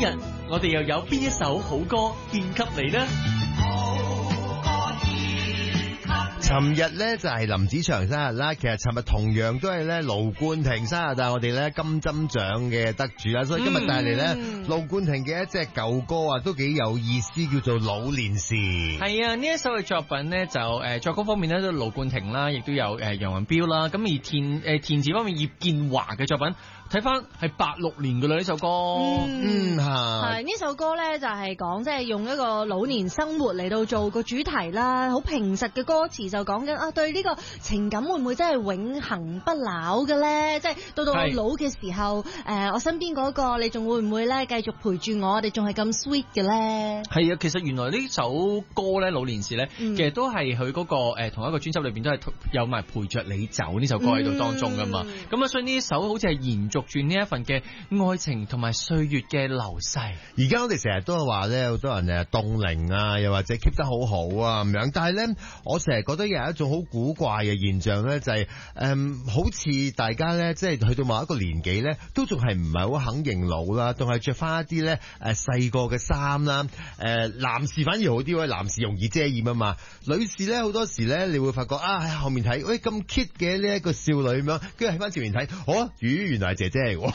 日我哋又有邊一首好歌獻給你呢？ 尋日咧就係林子祥生日啦，其實尋日同樣都係咧盧冠廷生日，但係我哋咧金針獎嘅得主啦，所以今日帶嚟咧盧冠廷嘅一隻舊歌啊，都幾有意思，叫做《老年時》。 係啊，呢一首嘅作品咧就作曲方面咧都盧冠廷啦，亦都有楊雲標啦，咁而填詞方面葉建華嘅作品，睇翻係86年噶啦呢首歌。 係呢首歌咧就係講即係用一個老年生活嚟到做個主題啦，好平實嘅歌詞就講緊啊，對呢個情感會唔會真係永恆不朽嘅咧？即係到我老嘅時候，我身邊嗰個你仲會唔會咧繼續陪住我？我哋仲係咁 sweet 嘅咧？係啊，其實原來呢首歌咧《老年時》咧，其實都係佢嗰個同一個專輯裏邊都係有埋陪着你走呢首歌喺度當中噶嘛。咁啊，所以呢首好似係延續住呢一份嘅愛情同埋歲月嘅流逝。 而家我哋成日都係話咧，好多人凍齡啊，又或者 keep 得好好啊咁樣，但係咧，我成日覺得有一種好古怪嘅現象咧，就係好似大家咧，即係去到某一個年紀咧，都仲係唔係好肯認老啦，仲係着翻一啲咧細個嘅衫啦。男士反而好啲，男士容易遮掩啊嘛。女士咧好多時咧，你會發覺啊喺後面睇，喂咁 cute 嘅呢一個少女咁樣，跟住喺翻前面睇，原來係姐姐嚟喎。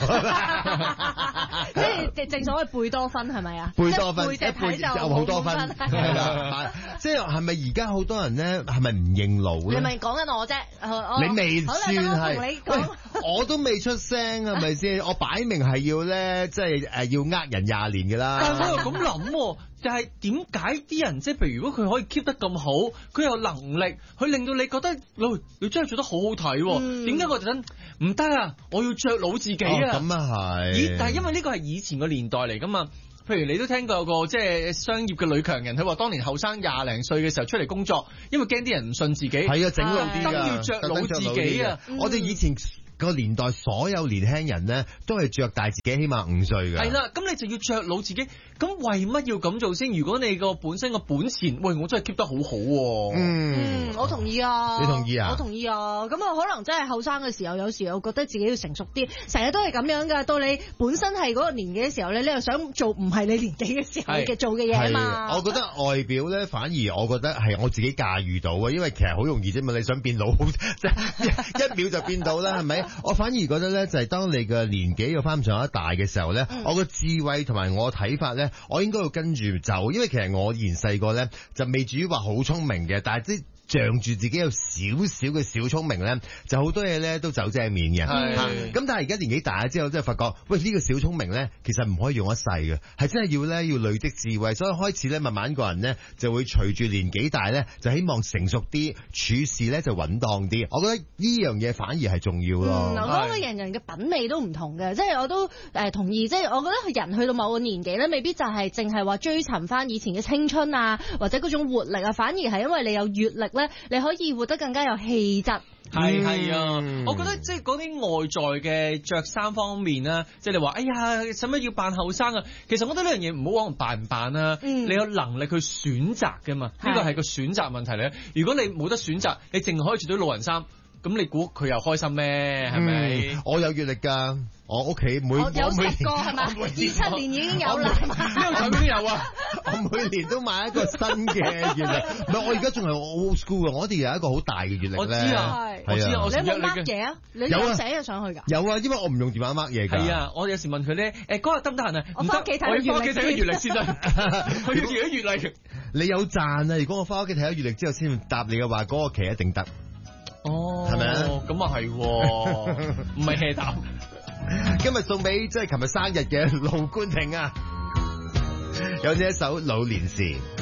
即係正所謂貝多芬係咪啊？ 貝多芬背脊睇就好多分，係啦。即係係咪而家好多人咧係咪唔認老咧？ 你咪講緊我啫， 你未算係， 你講我都未出聲係咪先？我擺明係要咧，即係要呃人20年㗎啦。 但係我又咁諗，就係點解啲人即係譬如如果佢可以 keep 得咁好，佢有能力，佢令到你覺得你真係做得好好睇，點解我就唔得啊？我要着老自己啊！ 咁啊係。 咦？但係因為呢個係以前個年代嚟㗎嘛。譬如你都聽過有個即係商業嘅女強人，佢話當年後生20零歲嘅時候出嚟工作，因為驚啲人唔信自己， 係啊，整老啲㗎， 要着老自己啊！ 我哋以前個年代所有年輕人咧，都係着大自己起碼5歲㗎。 係啦，咁你就要着老自己，咁為乜要咁做先？如果你個本身個本錢，喂，我真係 keep 得好好喎。 我同意啊。 你同意啊？ 我同意啊。咁啊，可能真係後生嘅時候，有時候覺得自己要成熟啲，成日都係咁樣㗎。到你本身係嗰個年紀嘅時候咧，你又想做唔係你年紀嘅時候嘅做嘅嘢啊嘛。 我覺得外表咧，反而我覺得係我自己駕馭到嘅，因為其實好容易啫嘛。你想變老，即係1秒就變到啦，係咪？我反而覺得咧，就係當你嘅年紀要翻上一大嘅時候咧，我嘅智慧同埋我嘅睇法咧，我應該要跟住走，因為其實我以前細個咧就未至於話好聰明嘅，但係啲仗住自己有少少嘅小聰明咧，就好多嘢咧都走正面嘅。咁但係而家年紀大咗之後，真係發覺，喂呢個小聰明咧，其實唔可以用一世嘅，係真係要累積智慧。所以開始咧，慢慢個人咧就會隨住年紀大咧，就希望成熟啲，處事咧就穩當啲。我覺得呢樣嘢反而係重要咯。 我覺得人嘅品味都唔同嘅，即係我都同意。即係我覺得人去到某個年紀咧，未必就係淨係話追尋翻以前嘅青春啊，或者嗰種活力啊，反而係因為你有閱歷咧，你可以活得更加有氣質。 係啊，我覺得即係嗰啲外在嘅着衫方面啦，即係你話哎呀，使乜要扮後生啊？其實我覺得呢樣嘢唔好講扮唔扮啊，你有能力去選擇噶嘛，呢個係個選擇問題嚟。如果你冇得選擇，你淨係可以着到老人衫，咁你估佢又開心咩？係咪？ 我有閱歷㗎。我屋企有10 個係咪？27年已經有啦， 呢個有啊！ 我每年都買一個新嘅閱歷，唔係我而家仲係 old school 啊！我哋有一個好大嘅閱歷咧。 我知啊， 你有冇 mark 嘢啊？你有寫咗上去㗎？ 有啊，因為我唔用電話 mark 嘢㗎。 係啊，我有時問佢咧，嗰日得唔得閒啊？ 我翻屋企睇閱歷， 我翻屋企睇個閱歷先啦。佢要自己閱歷。 你有賺啊！如果我翻屋企睇咗閱歷之後先答你嘅話，嗰個期一定得。 哦， 係咪啊？ 咁啊係，唔係 hea 答。 今日送俾即係琴日生日嘅盧冠廷啊，有呢一首《老年時》。